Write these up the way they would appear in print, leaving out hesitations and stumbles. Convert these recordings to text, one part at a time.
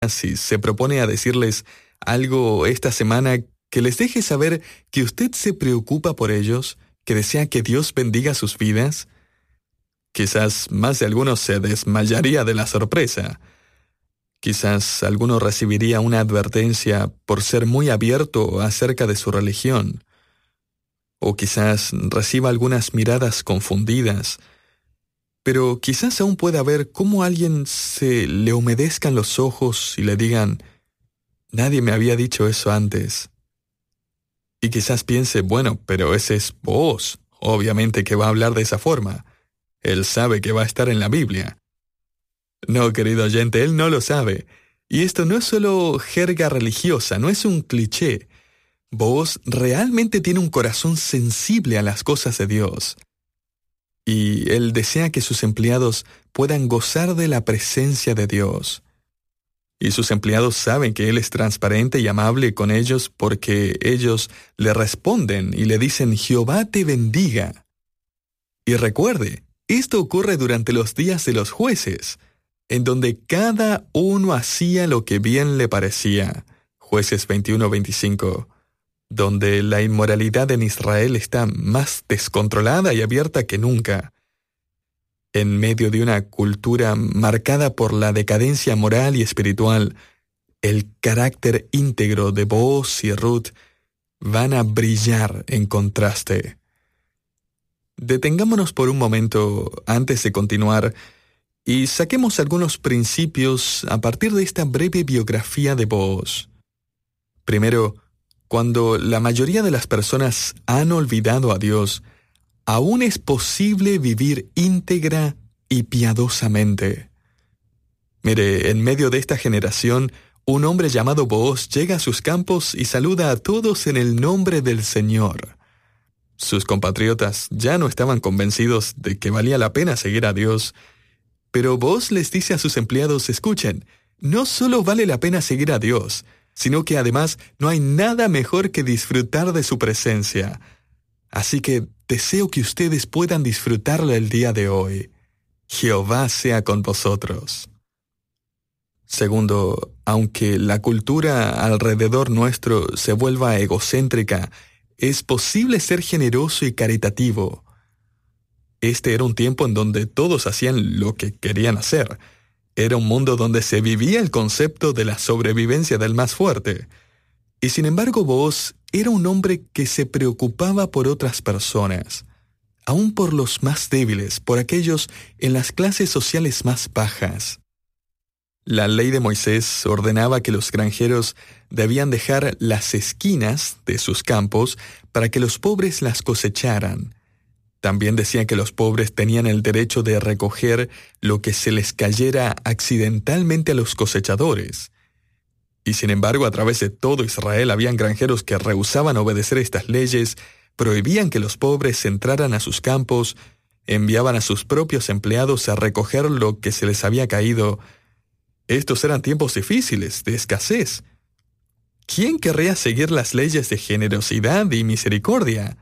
si se propone a decirles algo esta semana que les deje saber que usted se preocupa por ellos, que desea que Dios bendiga sus vidas? Quizás más de alguno se desmayaría de la sorpresa. Quizás alguno recibiría una advertencia por ser muy abierto acerca de su religión. O quizás reciba algunas miradas confundidas. Pero quizás aún pueda ver cómo a alguien se le humedezcan los ojos y le digan: «Nadie me había dicho eso antes». Y quizás piense: «Bueno, pero ese es Booz. Obviamente que va a hablar de esa forma. Él sabe que va a estar en la Biblia». No, querido oyente, él no lo sabe. Y esto no es solo jerga religiosa, no es un cliché. Booz realmente tiene un corazón sensible a las cosas de Dios. Y él desea que sus empleados puedan gozar de la presencia de Dios. Y sus empleados saben que él es transparente y amable con ellos porque ellos le responden y le dicen: «Jehová te bendiga». Y recuerde, esto ocurre durante los días de los jueces, en donde cada uno hacía lo que bien le parecía. Jueces 21-25, donde la inmoralidad en Israel está más descontrolada y abierta que nunca. En medio de una cultura marcada por la decadencia moral y espiritual, el carácter íntegro de Booz y Ruth van a brillar en contraste. Detengámonos por un momento antes de continuar y saquemos algunos principios a partir de esta breve biografía de Booz. Primero, cuando la mayoría de las personas han olvidado a Dios, aún es posible vivir íntegra y piadosamente. Mire, en medio de esta generación, un hombre llamado Booz llega a sus campos y saluda a todos en el nombre del Señor. Sus compatriotas ya no estaban convencidos de que valía la pena seguir a Dios, pero Booz les dice a sus empleados: «Escuchen, no solo vale la pena seguir a Dios, sino que además no hay nada mejor que disfrutar de su presencia. Así que deseo que ustedes puedan disfrutarla el día de hoy. Jehová sea con vosotros». Segundo, aunque la cultura alrededor nuestro se vuelva egocéntrica, es posible ser generoso y caritativo. Este era un tiempo en donde todos hacían lo que querían hacer. Era un mundo donde se vivía el concepto de la sobrevivencia del más fuerte. Y sin embargo, Booz era un hombre que se preocupaba por otras personas, aún por los más débiles, por aquellos en las clases sociales más bajas. La ley de Moisés ordenaba que los granjeros debían dejar las esquinas de sus campos para que los pobres las cosecharan. También decía que los pobres tenían el derecho de recoger lo que se les cayera accidentalmente a los cosechadores. Y sin embargo, a través de todo Israel habían granjeros que rehusaban obedecer estas leyes, prohibían que los pobres entraran a sus campos, enviaban a sus propios empleados a recoger lo que se les había caído. Estos eran tiempos difíciles, de escasez. ¿Quién querría seguir las leyes de generosidad y misericordia?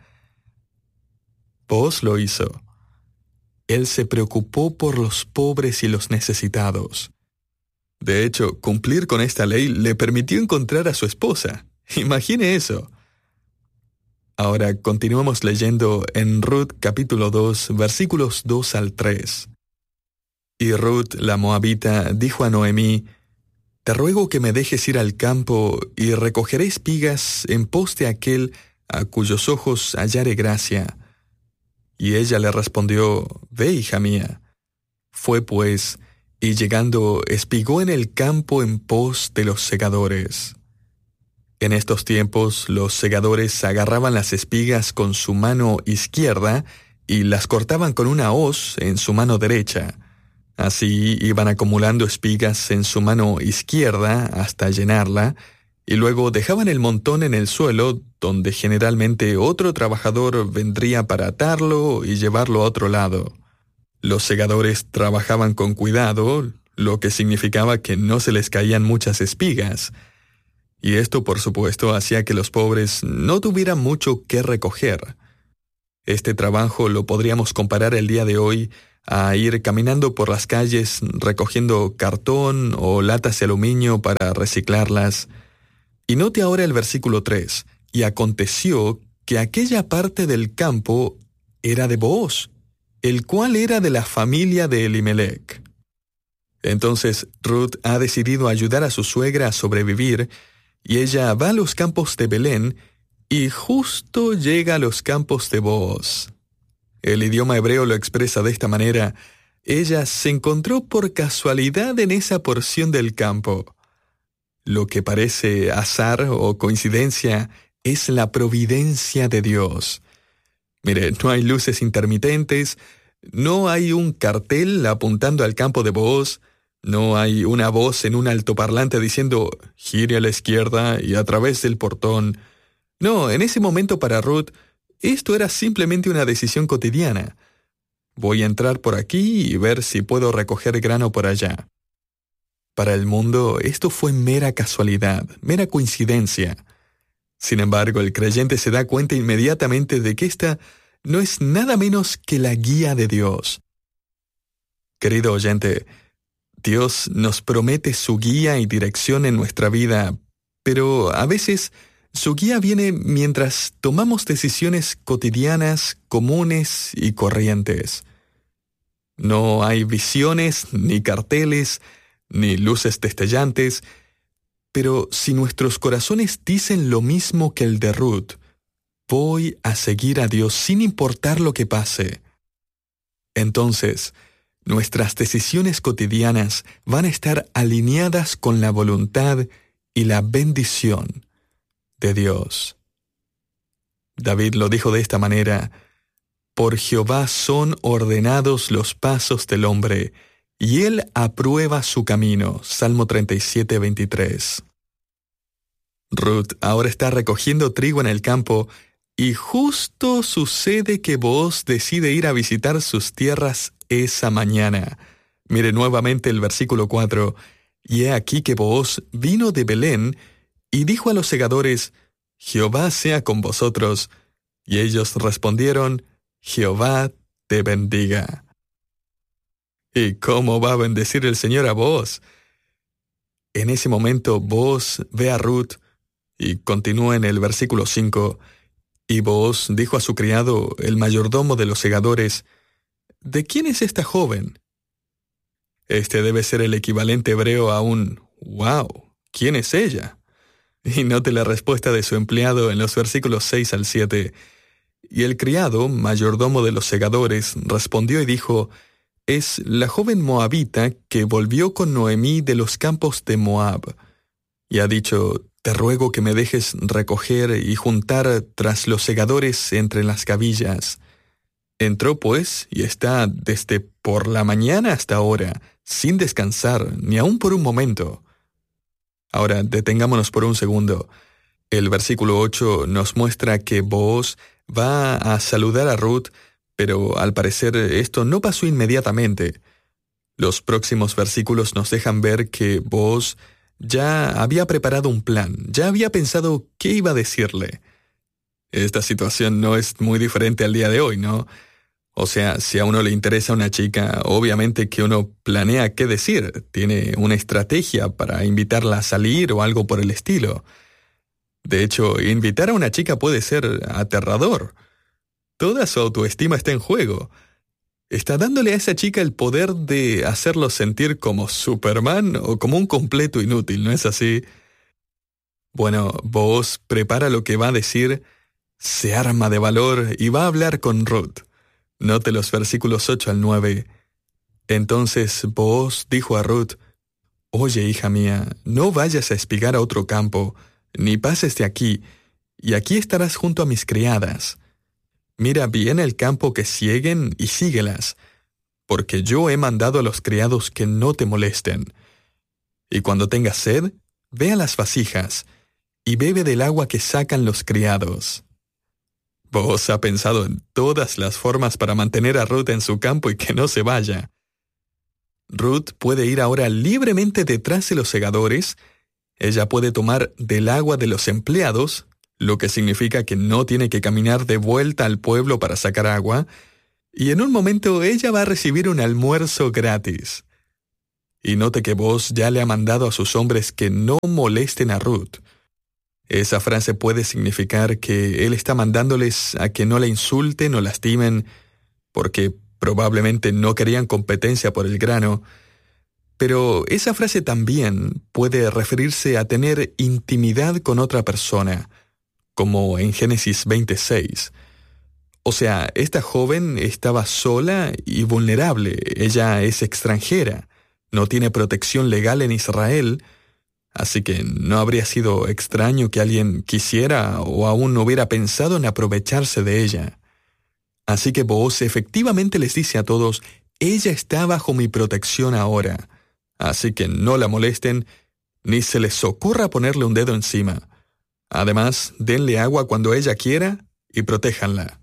Booz lo hizo. Él se preocupó por los pobres y los necesitados. De hecho, cumplir con esta ley le permitió encontrar a su esposa. Imagine eso. Ahora continuamos leyendo en Ruth capítulo 2, versículos 2 al 3. Y Ruth, la moabita, dijo a Noemí: «Te ruego que me dejes ir al campo y recogeré espigas en pos de aquel a cuyos ojos hallare gracia». Y ella le respondió: «Ve, hija mía». Fue pues, y llegando espigó en el campo en pos de los segadores. En estos tiempos los segadores agarraban las espigas con su mano izquierda y las cortaban con una hoz en su mano derecha. Así iban acumulando espigas en su mano izquierda hasta llenarla, y luego dejaban el montón en el suelo, donde generalmente otro trabajador vendría para atarlo y llevarlo a otro lado. Los segadores trabajaban con cuidado, lo que significaba que no se les caían muchas espigas. Y esto, por supuesto, hacía que los pobres no tuvieran mucho que recoger. Este trabajo lo podríamos comparar el día de hoy a ir caminando por las calles recogiendo cartón o latas de aluminio para reciclarlas. Y note ahora el versículo 3. Y aconteció que aquella parte del campo era de Booz, el cual era de la familia de Elimelech. Entonces Ruth ha decidido ayudar a su suegra a sobrevivir, y ella va a los campos de Belén, y justo llega a los campos de Booz. El idioma hebreo lo expresa de esta manera: ella se encontró por casualidad en esa porción del campo. Lo que parece azar o coincidencia es la providencia de Dios. Mire, no hay luces intermitentes, no hay un cartel apuntando al campo de Booz, no hay una voz en un altoparlante diciendo «gire a la izquierda» y a través del portón. No, en ese momento para Ruth, esto era simplemente una decisión cotidiana. Voy a entrar por aquí y ver si puedo recoger grano por allá. Para el mundo, esto fue mera casualidad, mera coincidencia. Sin embargo, el creyente se da cuenta inmediatamente de que esta no es nada menos que la guía de Dios. Querido oyente, Dios nos promete su guía y dirección en nuestra vida, pero a veces su guía viene mientras tomamos decisiones cotidianas, comunes y corrientes. No hay visiones, ni carteles, ni luces destellantes, pero si nuestros corazones dicen lo mismo que el de Ruth, voy a seguir a Dios sin importar lo que pase, entonces nuestras decisiones cotidianas van a estar alineadas con la voluntad y la bendición de Dios. David lo dijo de esta manera: «Por Jehová son ordenados los pasos del hombre, y él aprueba su camino». Salmo 37, 23. Ruth ahora está recogiendo trigo en el campo, y justo sucede que Booz decide ir a visitar sus tierras esa mañana. Mire nuevamente el versículo 4. «Y he aquí que Booz vino de Belén, y dijo a los segadores: Jehová sea con vosotros. Y ellos respondieron: Jehová te bendiga». ¿Y cómo va a bendecir el Señor a Booz? En ese momento Booz ve a Ruth, y continúa en el versículo 5. «Y Booz dijo a su criado, el mayordomo de los segadores: ¿De quién es esta joven?». Este debe ser el equivalente hebreo a un «wow, ¿quién es ella?». Y note la respuesta de su empleado en los versículos 6 al 7. «Y el criado, mayordomo de los segadores, respondió y dijo: Es la joven moabita que volvió con Noemí de los campos de Moab. Y ha dicho: Te ruego que me dejes recoger y juntar tras los segadores entre las gavillas». Entró pues, y está desde por la mañana hasta ahora, sin descansar, ni aun por un momento. Ahora, detengámonos por un segundo. El versículo 8 nos muestra que Booz va a saludar a Ruth, pero al parecer esto no pasó inmediatamente. Los próximos versículos nos dejan ver que Booz ya había preparado un plan, ya había pensado qué iba a decirle. Esta situación no es muy diferente al día de hoy, ¿no? O sea, si a uno le interesa una chica, obviamente que uno planea qué decir, tiene una estrategia para invitarla a salir o algo por el estilo. De hecho, invitar a una chica puede ser aterrador. Toda su autoestima está en juego. Está dándole a esa chica el poder de hacerlo sentir como Superman o como un completo inútil, ¿no es así? Bueno, Booz prepara lo que va a decir, se arma de valor y va a hablar con Ruth. Note los versículos 8 al 9. Entonces Booz dijo a Ruth: Oye, hija mía, no vayas a espigar a otro campo, ni pases de aquí, y aquí estarás junto a mis criadas. Mira bien el campo que sieguen y síguelas, porque yo he mandado a los criados que no te molesten. Y cuando tengas sed, ve a las vasijas, y bebe del agua que sacan los criados. Booz ha pensado en todas las formas para mantener a Ruth en su campo y que no se vaya. Ruth puede ir ahora libremente detrás de los segadores. Ella puede tomar del agua de los empleados, lo que significa que no tiene que caminar de vuelta al pueblo para sacar agua, y en un momento ella va a recibir un almuerzo gratis. Y note que Booz ya le ha mandado a sus hombres que no molesten a Ruth. Esa frase puede significar que él está mandándoles a que no la insulten o lastimen, porque probablemente no querían competencia por el grano. Pero esa frase también puede referirse a tener intimidad con otra persona, como en Génesis 26. O sea, esta joven estaba sola y vulnerable. Ella es extranjera, no tiene protección legal en Israel, así que no habría sido extraño que alguien quisiera o aún hubiera pensado en aprovecharse de ella. Así que Booz efectivamente les dice a todos, ella está bajo mi protección ahora, así que no la molesten, ni se les ocurra ponerle un dedo encima. Además, denle agua cuando ella quiera y protéjanla.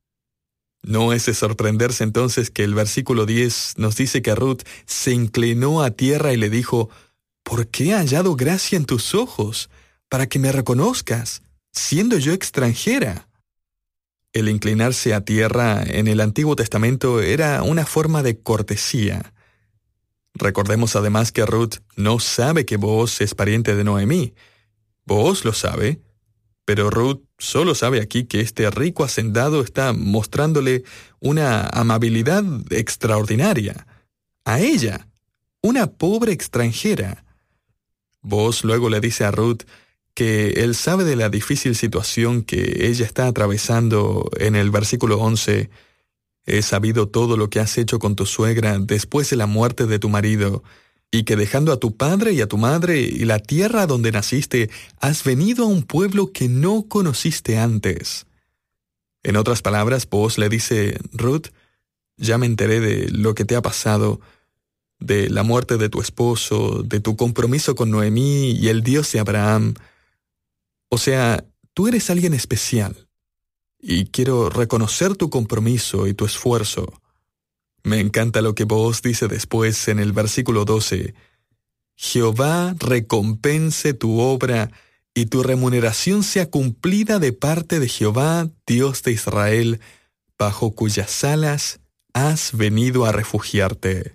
No es de sorprenderse entonces que el versículo 10 nos dice que Ruth se inclinó a tierra y le dijo, ¿por qué he hallado gracia en tus ojos, para que me reconozcas, siendo yo extranjera? El inclinarse a tierra en el Antiguo Testamento era una forma de cortesía. Recordemos además que Ruth no sabe que Booz es pariente de Noemí. Booz lo sabe, pero Ruth solo sabe aquí que este rico hacendado está mostrándole una amabilidad extraordinaria. A ella, una pobre extranjera. Booz luego le dice a Ruth que él sabe de la difícil situación que ella está atravesando en el versículo 11. He sabido todo lo que has hecho con tu suegra después de la muerte de tu marido, y que dejando a tu padre y a tu madre y la tierra donde naciste, has venido a un pueblo que no conociste antes. En otras palabras, Booz le dice, Ruth, ya me enteré de lo que te ha pasado, de la muerte de tu esposo, de tu compromiso con Noemí y el Dios de Abraham. O sea, tú eres alguien especial, y quiero reconocer tu compromiso y tu esfuerzo. Me encanta lo que Booz dice después en el versículo 12. Jehová recompense tu obra, y tu remuneración sea cumplida de parte de Jehová, Dios de Israel, bajo cuyas alas has venido a refugiarte.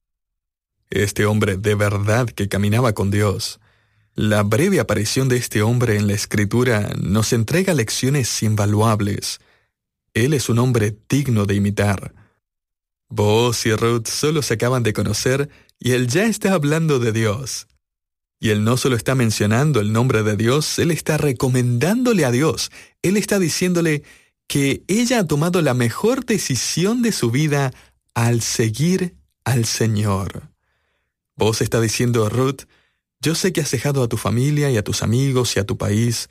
Este hombre de verdad que caminaba con Dios. La breve aparición de este hombre en la Escritura nos entrega lecciones invaluables. Él es un hombre digno de imitar. Booz y Ruth solo se acaban de conocer y él ya está hablando de Dios. Y él no solo está mencionando el nombre de Dios, él está recomendándole a Dios. Él está diciéndole que ella ha tomado la mejor decisión de su vida al seguir al Señor. Booz está diciendo, Ruth, yo sé que has dejado a tu familia y a tus amigos y a tu país.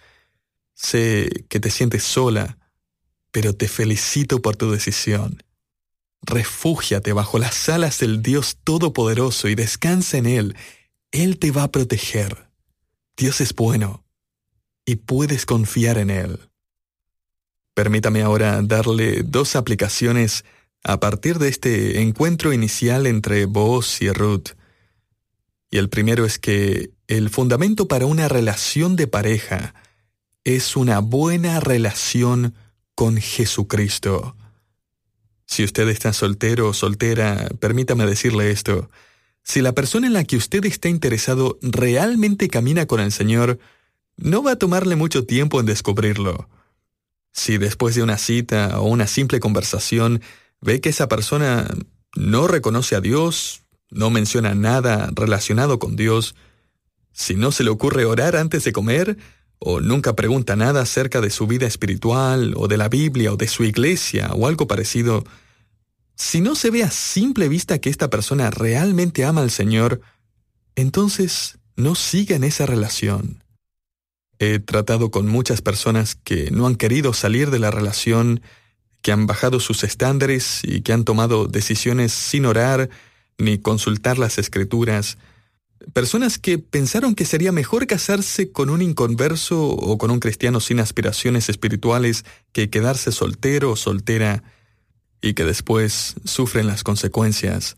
Sé que te sientes sola, pero te felicito por tu decisión. Refúgiate bajo las alas del Dios Todopoderoso y descansa en Él. Él te va a proteger. Dios es bueno y puedes confiar en Él. Permítame ahora darle dos aplicaciones a partir de este encuentro inicial entre Booz y Ruth. Y el primero es que el fundamento para una relación de pareja es una buena relación con Jesucristo. Si usted está soltero o soltera, permítame decirle esto. Si la persona en la que usted está interesado realmente camina con el Señor, no va a tomarle mucho tiempo en descubrirlo. Si después de una cita o una simple conversación ve que esa persona no reconoce a Dios, no menciona nada relacionado con Dios, si no se le ocurre orar antes de comer, o nunca pregunta nada acerca de su vida espiritual, o de la Biblia, o de su iglesia, o algo parecido, si no se ve a simple vista que esta persona realmente ama al Señor, entonces no siga en esa relación. He tratado con muchas personas que no han querido salir de la relación, que han bajado sus estándares y que han tomado decisiones sin orar ni consultar las Escrituras. Personas que pensaron que sería mejor casarse con un inconverso o con un cristiano sin aspiraciones espirituales que quedarse soltero o soltera, y que después sufren las consecuencias.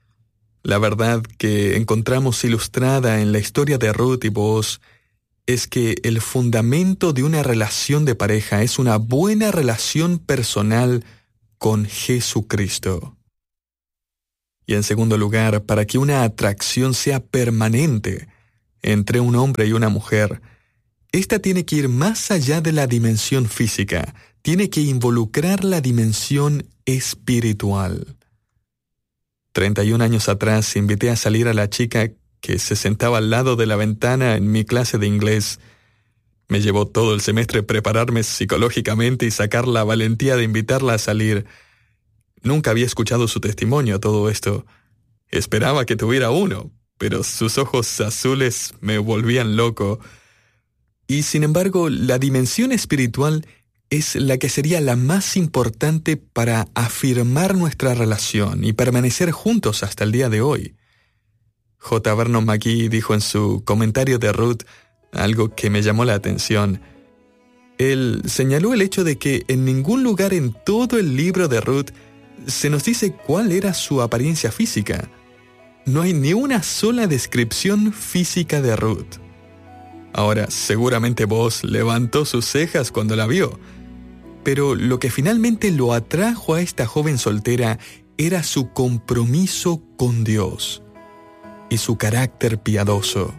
La verdad que encontramos ilustrada en la historia de Ruth y Booz es que el fundamento de una relación de pareja es una buena relación personal con Jesucristo. Y en segundo lugar, para que una atracción sea permanente entre un hombre y una mujer, esta tiene que ir más allá de la dimensión física, tiene que involucrar la dimensión espiritual. 31 años atrás invité a salir a la chica que se sentaba al lado de la ventana en mi clase de inglés. Me llevó todo el semestre prepararme psicológicamente y sacar la valentía de invitarla a salir. Nunca había escuchado su testimonio, todo esto. Esperaba que tuviera uno, pero sus ojos azules me volvían loco. Y sin embargo, la dimensión espiritual es la que sería la más importante para afirmar nuestra relación y permanecer juntos hasta el día de hoy. J. Vernon McGee dijo en su comentario de Ruth algo que me llamó la atención. Él señaló el hecho de que en ningún lugar en todo el libro de Ruth se nos dice cuál era su apariencia física. No hay ni una sola descripción física de Ruth. Ahora, seguramente Boaz levantó sus cejas cuando la vio, pero lo que finalmente lo atrajo a esta joven soltera era su compromiso con Dios y su carácter piadoso.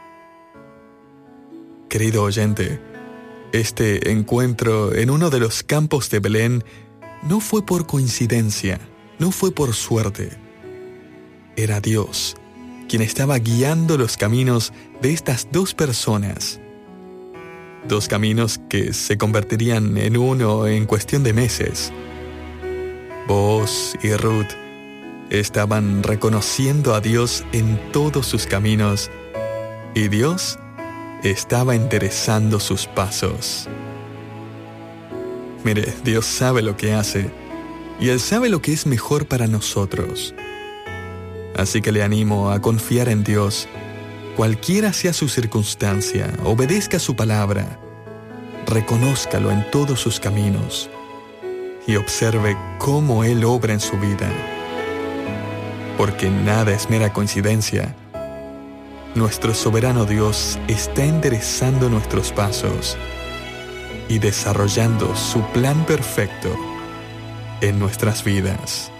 Querido oyente, este encuentro en uno de los campos de Belén no fue por coincidencia, no fue por suerte. Era Dios quien estaba guiando los caminos de estas dos personas. Dos caminos que se convertirían en uno en cuestión de meses. Boaz y Ruth estaban reconociendo a Dios en todos sus caminos y Dios estaba enderezando sus pasos. Mire, Dios sabe lo que hace y Él sabe lo que es mejor para nosotros. Así que le animo a confiar en Dios. Cualquiera sea su circunstancia, obedezca su palabra, reconózcalo en todos sus caminos y observe cómo Él obra en su vida. Porque nada es mera coincidencia. Nuestro soberano Dios está enderezando nuestros pasos y desarrollando su plan perfecto en nuestras vidas.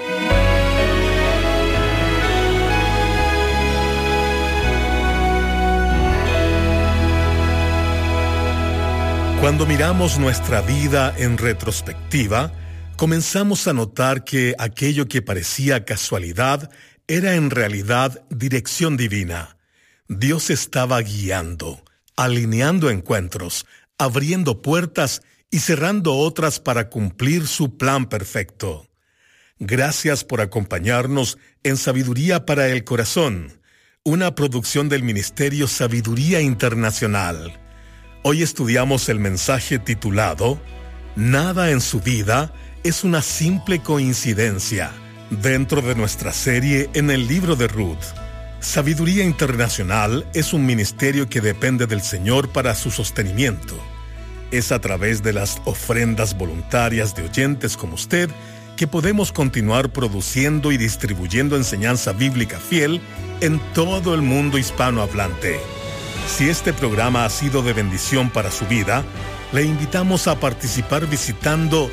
Cuando miramos nuestra vida en retrospectiva, comenzamos a notar que aquello que parecía casualidad era en realidad dirección divina. Dios estaba guiando, alineando encuentros, abriendo puertas y cerrando otras para cumplir su plan perfecto. Gracias por acompañarnos en Sabiduría para el Corazón, una producción del Ministerio Sabiduría Internacional. Hoy estudiamos el mensaje titulado Nada en su vida es una simple coincidencia, dentro de nuestra serie en el libro de Ruth. Sabiduría Internacional es un ministerio que depende del Señor para su sostenimiento. Es a través de las ofrendas voluntarias de oyentes como usted que podemos continuar produciendo y distribuyendo enseñanza bíblica fiel en todo el mundo hispanohablante. Si este programa ha sido de bendición para su vida, le invitamos a participar visitando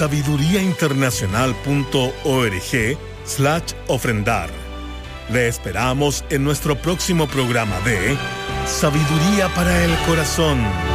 sabiduriainternacional.org/ofrendar. Le esperamos en nuestro próximo programa de Sabiduría para el Corazón.